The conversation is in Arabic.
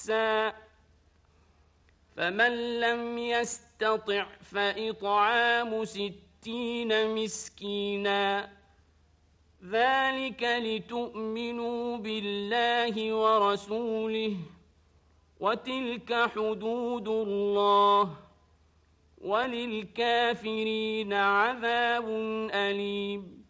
فمن لم يستطع فإطعام 60 مسكينا ذلك لتؤمنوا بالله ورسوله وتلك حدود الله وللكافرين عذاب أليم